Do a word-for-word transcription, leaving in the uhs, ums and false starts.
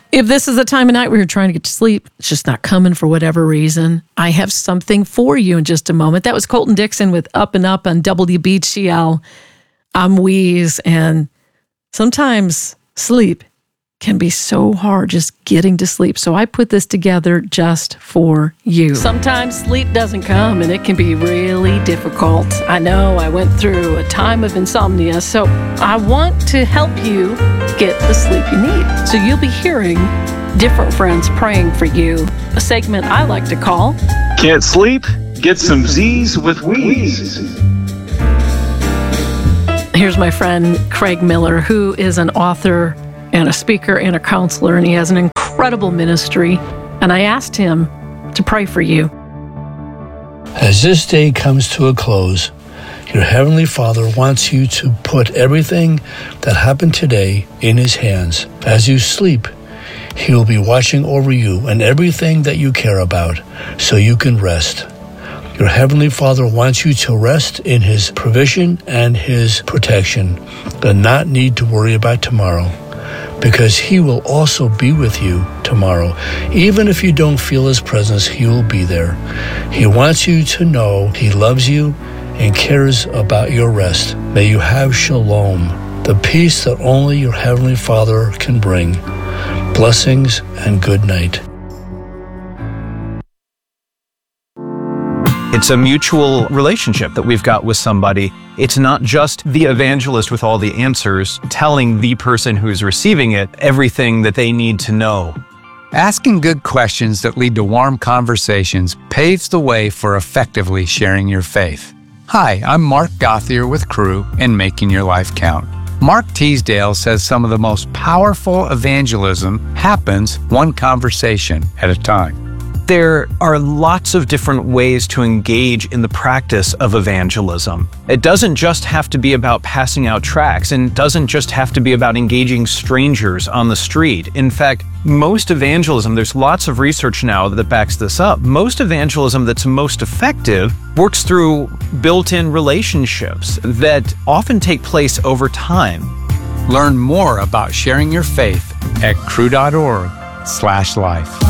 If this is the time of night where you're trying to get to sleep, it's just not coming for whatever reason, I have something for you in just a moment. That was Colton Dixon with Up and Up on W B G L. I'm Wheeze, and sometimes sleep can be so hard just getting to sleep. So I put this together just for you. Sometimes sleep doesn't come, and it can be really difficult. I know I went through a time of insomnia, so I want to help you get the sleep you need. So you'll be hearing different friends praying for you, a segment I like to call Can't Sleep? Get Some Z's with Wheeze. Here's my friend Craig Miller, who is an author and a speaker and a counselor, and he has an incredible ministry. And I asked him to pray for you. As this day comes to a close, your Heavenly Father wants you to put everything that happened today in His hands. As you sleep, He will be watching over you and everything that you care about, so you can rest. Your Heavenly Father wants you to rest in His provision and His protection, and not need to worry about tomorrow, because He will also be with you tomorrow. Even if you don't feel His presence, He will be there. He wants you to know He loves you and cares about your rest. May you have shalom, the peace that only your Heavenly Father can bring. Blessings and good night. It's a mutual relationship that we've got with somebody. It's not just the evangelist with all the answers telling the person who's receiving it everything that they need to know. Asking good questions that lead to warm conversations paves the way for effectively sharing your faith. Hi, I'm Mark Gothier with Crew and Making Your Life Count. Mark Teasdale says some of the most powerful evangelism happens one conversation at a time. There are lots of different ways to engage in the practice of evangelism. It doesn't just have to be about passing out tracts, and doesn't just have to be about engaging strangers on the street. In fact, most evangelism, there's lots of research now that backs this up, most evangelism that's most effective works through built-in relationships that often take place over time. Learn more about sharing your faith at crew dot org slash life.